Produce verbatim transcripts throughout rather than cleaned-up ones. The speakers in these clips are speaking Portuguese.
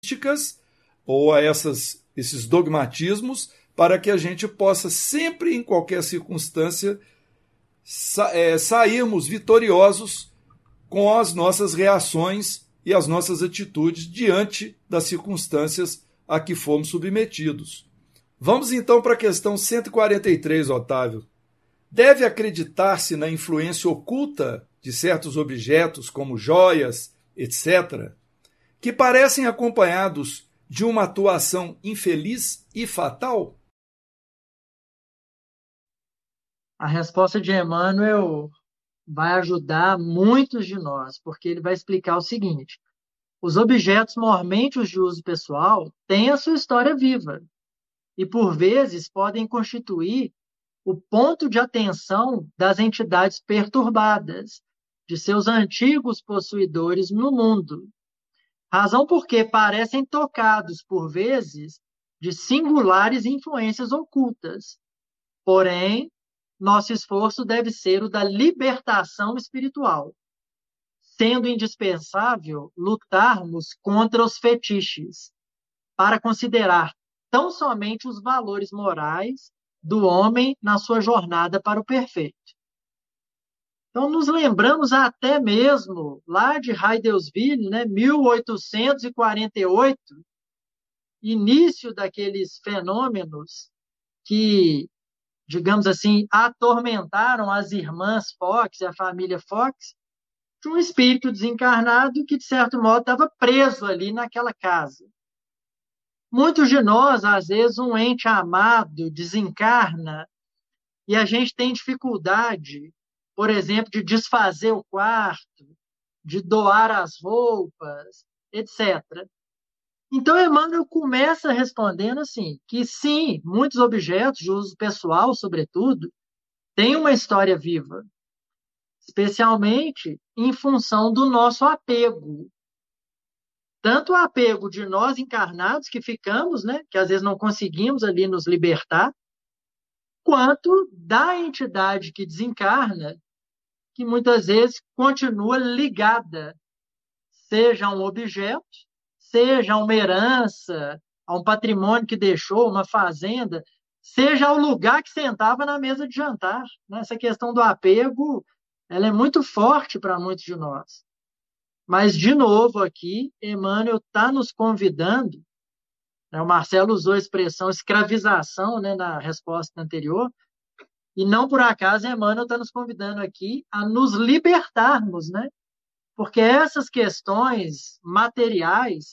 ou a essas, esses dogmatismos, para que a gente possa sempre, em qualquer circunstância, sa- é, sairmos vitoriosos com as nossas reações e as nossas atitudes diante das circunstâncias a que fomos submetidos. Vamos então para a questão cento e quarenta e três, Otávio. Deve acreditar-se na influência oculta de certos objetos, como joias, etcétera, que parecem acompanhados de uma atuação infeliz e fatal? A resposta de Emmanuel vai ajudar muitos de nós, porque ele vai explicar o seguinte: os objetos mormentos de uso pessoal têm a sua história viva e, por vezes, podem constituir o ponto de atenção das entidades perturbadas, de seus antigos possuidores no mundo. Razão porque parecem tocados, por vezes, de singulares influências ocultas. Porém, nosso esforço deve ser o da libertação espiritual, sendo indispensável lutarmos contra os fetiches, para considerar tão somente os valores morais do homem na sua jornada para o perfeito. Então, nos lembramos até mesmo lá de Hydelsville, né, mil oitocentos e quarenta e oito, início daqueles fenômenos que, digamos assim, atormentaram as irmãs Fox e a família Fox, de um espírito desencarnado que, de certo modo, estava preso ali naquela casa. Muitos de nós, às vezes, um ente amado desencarna e a gente tem dificuldade, por exemplo, de desfazer o quarto, de doar as roupas, etcétera. Então, Emmanuel começa respondendo assim, que sim, muitos objetos de uso pessoal, sobretudo, têm uma história viva, especialmente em função do nosso apego. Tanto o apego de nós encarnados que ficamos, né, que às vezes não conseguimos ali nos libertar, quanto da entidade que desencarna, que muitas vezes continua ligada, seja a um objeto, seja a uma herança, a um patrimônio que deixou, uma fazenda, seja ao lugar que sentava na mesa de jantar. Essa questão do apego, ela é muito forte para muitos de nós. Mas, de novo aqui, Emmanuel está nos convidando, né, o Marcelo usou a expressão escravização, né, na resposta anterior, e não por acaso Emmanuel está nos convidando aqui a nos libertarmos, né? Porque essas questões materiais,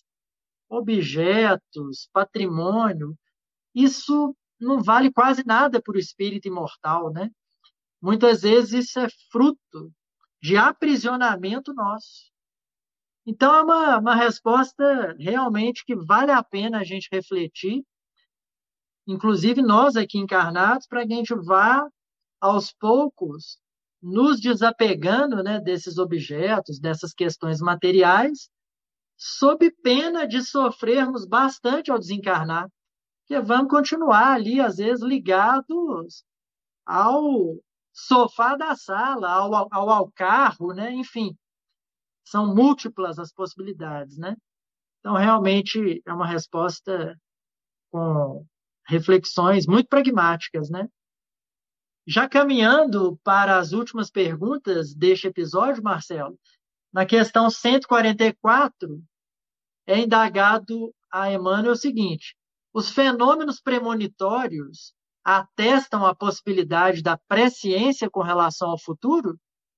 objetos, patrimônio, isso não vale quase nada para o espírito imortal, né? Muitas vezes isso é fruto de aprisionamento nosso. Então, é uma, uma resposta realmente que vale a pena a gente refletir, inclusive nós aqui encarnados, para que a gente vá, aos poucos, nos desapegando, né, desses objetos, dessas questões materiais, sob pena de sofrermos bastante ao desencarnar, porque vamos continuar ali, às vezes, ligados ao sofá da sala, ao, ao, ao carro, né? Enfim, são múltiplas as possibilidades, né? Então, realmente, é uma resposta com reflexões muito pragmáticas, né? Já caminhando para as últimas perguntas deste episódio, Marcelo, na questão cento e quarenta e quatro, é indagado a Emmanuel o seguinte: os fenômenos premonitórios atestam a possibilidade da presciência com relação ao futuro?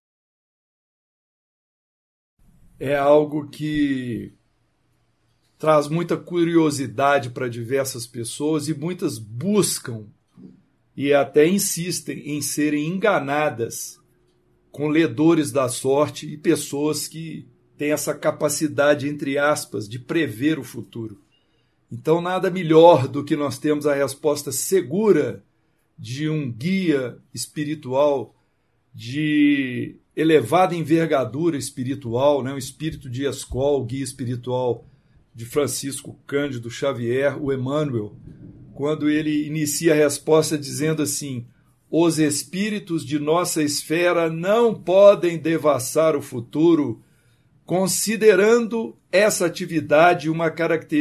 É algo que traz muita curiosidade para diversas pessoas e muitas buscam e até insistem em serem enganadas com ledores da sorte e pessoas que têm essa capacidade, entre aspas, de prever o futuro. Então, nada melhor do que nós termos a resposta segura de um guia espiritual de elevada envergadura espiritual, né? O espírito de Escol, o guia espiritual de Francisco Cândido Xavier, o Emmanuel, quando ele inicia a resposta dizendo assim: os espíritos de nossa esfera não podem devassar o futuro, considerando essa atividade uma característica